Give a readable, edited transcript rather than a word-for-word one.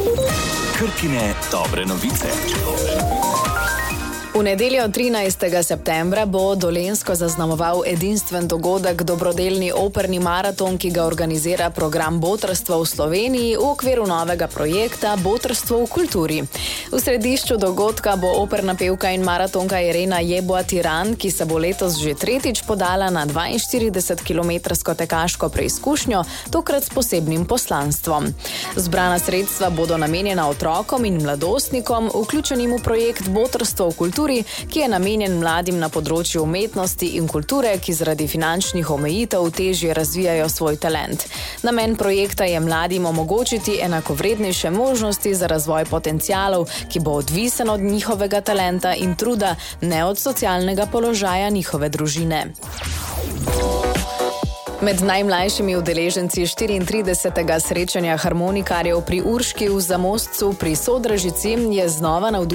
Krkine dobre novice. V nedeljo 13. septembra bo Dolenjsko zaznamoval edinstven dogodek dobrodelni operni maraton, ki ga organizira program Botrstvo v Sloveniji v okviru novega projekta Botrstvo v kulturi. V središču dogodka bo operna pevka in maratonka Irena Jeboa-Tiran, ki se bo letos že tretjič podala na 42-kilometrsko tekaško preizkušnjo, tokrat s posebnim poslanstvom. Zbrana sredstva bodo namenjena otrokom in mladostnikom, vključenim v projekt Botrstvo v kulturi, ki je namenjen mladim na področju umetnosti in kulture, ki zaradi finančnih omejitev težje razvijajo svoj talent. Namen projekta je mladim omogočiti enakovrednejše možnosti za razvoj potencialov, ki bo odvisen od njihovega talenta in truda, ne od socialnega položaja njihove družine. Med najmlajšimi udeleženci 34. srečanja harmonikarjev pri Urški v Zamošcu pri Sodražici je znova navdušen